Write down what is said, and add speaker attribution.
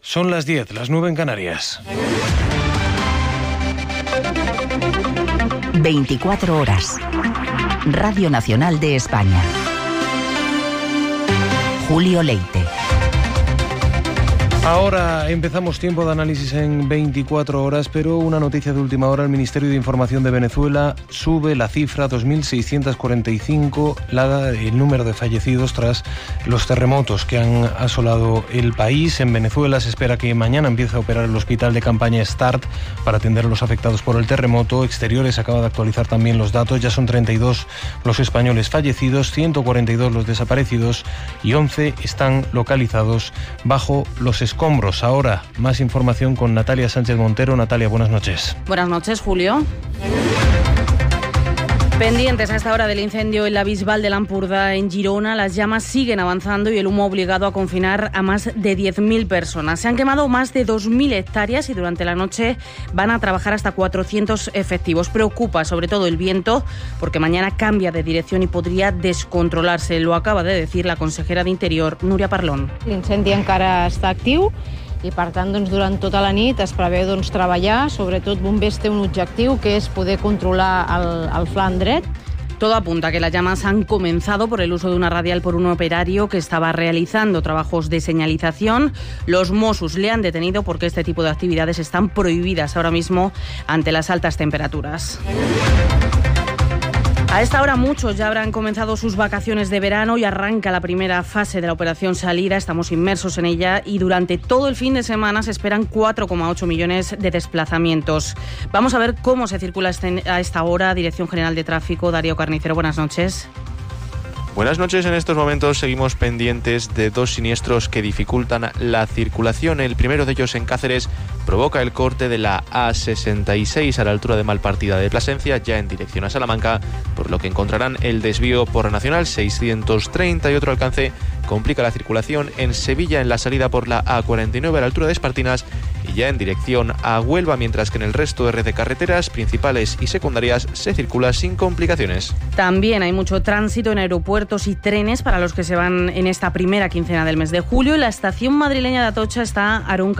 Speaker 1: Son las 10, las 9 en Canarias.
Speaker 2: 24 horas. Radio Nacional de España. Julio Leite.
Speaker 1: Ahora empezamos tiempo de análisis en 24 horas, pero una noticia de última hora: el Ministerio de Información de Venezuela sube la cifra a 2.645, el número de fallecidos tras los terremotos que han asolado el país. En Venezuela se espera que mañana empiece a operar el hospital de campaña START para atender a los afectados por el terremoto. Exteriores acaba de actualizar también los datos, ya son 32 los españoles fallecidos, 142 los desaparecidos y 11 están localizados bajo los escombros. Ahora, más información con Natalia Sánchez Montero. Natalia, buenas noches.
Speaker 3: Buenas noches, Julio. Pendientes a esta hora del incendio en la Bisbal de Lampurdá, en Girona, las llamas siguen avanzando y el humo ha obligado a confinar a más de 10.000 personas. Se han quemado más de 2.000 hectáreas y durante la noche van a trabajar hasta 400 efectivos. Preocupa sobre todo el viento, porque mañana cambia de dirección y podría descontrolarse. Lo acaba de decir la consejera de Interior, Núria Parlon.
Speaker 4: L'incendi encara està actiu i, per tant, durant tota la nit es preveu treballar. Sobretot, Bombers té un objectiu, que és poder controlar el flanc dret.
Speaker 3: Todo apunta a que las llamas han comenzado por el uso de una radial por un operario que estaba realizando trabajos de señalización. Los Mossos le han detenido porque este tipo de actividades están prohibidas ahora mismo ante las altas temperaturas. A esta hora muchos ya habrán comenzado sus vacaciones de verano y arranca la primera fase de la operación Salida. Estamos inmersos en ella y durante todo el fin de semana se esperan 4,8 millones de desplazamientos. Vamos a ver cómo se circula a esta hora. Dirección General de Tráfico, Darío Carnicero, buenas noches.
Speaker 5: Buenas noches. En estos momentos seguimos pendientes de dos siniestros que dificultan la circulación. El primero de ellos en Cáceres provoca el corte de la A66 a la altura de Malpartida de Plasencia, ya en dirección a Salamanca, por lo que encontrarán el desvío por la Nacional 630 y otro alcance complica la circulación en Sevilla en la salida por la A49 a la altura de Espartinas y ya en dirección a Huelva, mientras que en el resto de red de carreteras principales y secundarias se circula sin complicaciones.
Speaker 3: También hay mucho tránsito en aeropuertos y trenes para los que se van en esta primera quincena del mes de julio. La estación madrileña de Atocha está Arunca